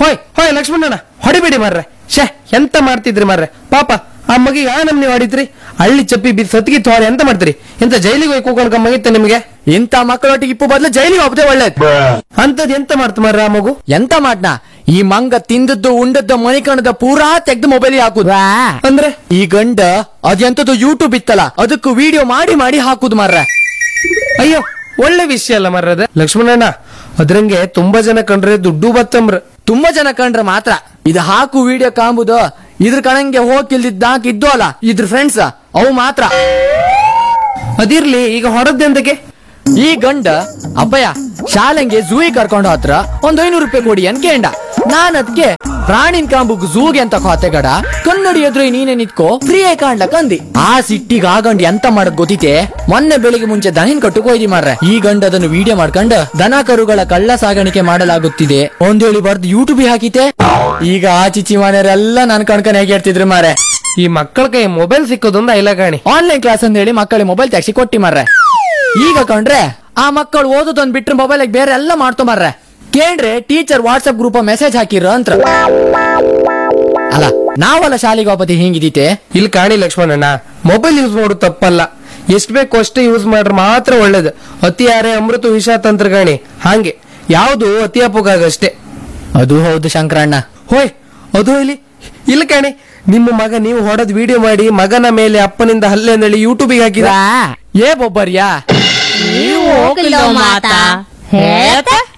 ಹೋಯ್ ಹೋಯ್ ಲಕ್ಷ್ಮಣಣ್ಣ ಹೊಡಿಬೇಡಿ ಮಾರ್ರೆ. ಎಂತ ಮಾಡ್ತಿದ್ರಿ ಮಾರ್ರೆ, ಪಾಪ ಆ ಮಗಿಗೆ ಆ ನಮ್ನಿ ಹೊಡಿದ್ರಿ. ಹಳ್ಳಿ ಚಪ್ಪಿ ಬಿದ್ದು ಸತ್ತಿಗೆ ತೋರಿ ಎಂತ ಮಾಡ್ತೀರಿ? ಎಂತ ಜೈಲಿಗೆ ಹೋಗಿ ಕೂಕೊಂಡ್ಕ ಮಗಿತ್ತ ನಿಮ್ಗೆ? ಇಂತ ಮಕ್ಕಳೊಟ್ಟಿಗೆ ಇಪ್ಪು ಬದಲು ಜೈಲಿಗೆ ಹೋಗದೆ ಒಳ್ಳೇದು. ಅಂತದ್ ಎಂತ ಮಾಡ್ತ ಮಾರ್ರೆ ಆ ಮಗು? ಎಂತ ಮಾಡ್ನಾ, ಈ ಮಂಗ ತಿಂದದ್ದು ಉಂಡದ್ದು ಮನಿಕಣದ ಪೂರಾ ತೆಗ್ದು ಮೊಬೈಲ್ ಹಾಕುದು. ಅಂದ್ರೆ ಈ ಗಂಡ ಅದೆಂತದ್ದು ಯೂಟ್ಯೂಬ್ ಇತ್ತಲ್ಲ, ಅದಕ್ಕೂ ವಿಡಿಯೋ ಮಾಡಿ ಮಾಡಿ ಹಾಕುದು ಮಾರ್ರೆ. ಅಯ್ಯೋ, ಒಳ್ಳೆ ವಿಷಯ ಅಲ್ಲ ಮಾರ್ರದ ಲಕ್ಷ್ಮಣಣ್ಣ. ಅದ್ರಂಗೆ ತುಂಬಾ ಜನ ಕಂಡ್ರೆ ದುಡ್ಡು ಬತ್ತಂಬ್ರ. ತುಂಬಾ ಜನ ಕಂಡ್ರೆ ಮಾತ್ರ ಇದು ಹಾಕು ವಿಡಿಯೋ ಕಾಂಬುದು. ಇದ್ರ ಕಣಂಗೆ ಹೋಗಿಲ್ದಿದ್ದಾಕ ಇದ್ದು ಅಲ್ಲ ಇದ್ರ ಫ್ರೆಂಡ್ಸ್, ಅವು ಮಾತ್ರ. ಅದಿರ್ಲಿ, ಈಗ ಹೊರದ್ದೆಂತಕ್ಕೆ? ಈ ಗಂಡ ಅಪ್ಪಯ್ಯ ಶಾಲೆಂಗೆ ಝೂಗೆ ಕರ್ಕೊಂಡು ಹತ್ರ ಒಂದ್ 500 ರೂಪಾಯಿ ಕೊಡಿ ಅನ್ಕೇಂಡ. ನಾನ್ ಅದ್ಕೆ ಪ್ರಾಣಿನ್ ಕಾಂಬುಗ್ ಝೂಗೆ ಅಂತ ಖಾತೆಗಡ ಕನ್ನಡಿ ಎದುರು ನೀನೆ ನಿತ್ಕೋ ಫ್ರೀ ಆಗಿ ಕಾಣ್ಲಕ್ ಅಂದಿ. ಆ ಸಿಟ್ಟಿಗೆ ಆ ಗಂಡ ಎಂತ ಮಾಡಕ್ ಗೊತ್ತಿತೆ, ಮೊನ್ನೆ ಬೆಳಿಗ್ಗೆ ಮುಂಚೆ ದನಿನ್ ಕಟ್ಟುಕ್ ಹೋಯ್ದಿ ಮಾರ್ರೆ. ಈ ಗಂಡ ಅದನ್ನು ವಿಡಿಯೋ ಮಾಡ್ಕೊಂಡ್ ದನ ಕರುಗಳ ಕಳ್ಳ ಸಾಗಾಣಿಕೆ ಮಾಡಲಾಗುತ್ತಿದೆ ಒಂದೇಳಿ ಬರ್ದು ಯೂಟ್ಯೂಬ್ ಹಾಕಿತೆ. ಈಗ ಆ ಚಿಚ್ಚಿ ಮನೆಯವರೆಲ್ಲ ನನ್ ಕಣ್ಕನ್ ಹೇಗೆ ಹೇಳ್ತಿದ್ರು ಮಾರ್ರೆ. ಈ ಮಕ್ಕಳ ಕೈ ಮೊಬೈಲ್ ಸಿಕ್ಕೋದೊಂದು ಐಲಗಾಣಿ. ಆನ್ಲೈನ್ ಕ್ಲಾಸ್ ಅಂತ ಹೇಳಿ ಮಕ್ಕಳಿಗೆ ಮೊಬೈಲ್ ತೆಗ್ಸಿ ಕೊಟ್ಟಿ ಮಾರ್ರೆ. ಈಗ ಕಂಡ್ರೆ ಆ ಮಕ್ಕಳು ಓದೋದೊಂದ್ ಬಿಟ್ರೆ ಮೊಬೈಲ್ ಬೇರೆ ಎಲ್ಲ ಮಾಡ್ತೋ ಮಾರ್ರೆ. ಕೇಳ್ರೆ ಟೀಚರ್ ವಾಟ್ಸ್ಆಪ್ ಗ್ರೂಪ್ ಮೆಸೇಜ್ ಹಾಕಿರ ಅಂತ. ಅಲ್ಲ ನಾವಲ್ಲ ಶಾಲೆಗೆ ವಾಪತಿ ಹಿಂಗಿದೀತೆ. ಇಲ್ಲಿ ಕಾಣಿ ಲಕ್ಷ್ಮಣಣ್ಣ, ಮೊಬೈಲ್ ಯೂಸ್ ಮಾಡೋದು ತಪ್ಪಲ್ಲ. ಎಷ್ಟ್ ಬೇಕು ಅಷ್ಟೇ ಯೂಸ್ ಮಾಡ್ರೆ ಮಾತ್ರ ಒಳ್ಳೇದು. ಅತಿ ಯಾರೇ ಅಮೃತ ವಿಷ ತಂತ್ರಗಾಣಿ ಹಾಗೆ, ಯಾವ್ದು ಅತಿ ಅಪೋಗಾಗಷ್ಟೇ. ಅದು ಹೌದು ಶಂಕರಣ್ಣ. ಹೋಯ್ ಅದು ಇಲ್ಲ ಕಾಣಿ, ನಿಮ್ಮ ಮಗ ನೀವು ಹೊಡೆದ್ ವಿಡಿಯೋ ಮಾಡಿ ಮಗನ ಮೇಲೆ ಅಪ್ಪನಿಂದ ಹಲ್ಲೆ ಅಂದೇಳಿ ಯೂಟ್ಯೂಬಿಗೆ ಹಾಕಿದ. ಏ ಬೊಬ್ಬರ್ಯಾ ನೀವು ಹೋಗಿಲ್ಲ ಮಾತಾ ಹೇಳ್ತಾ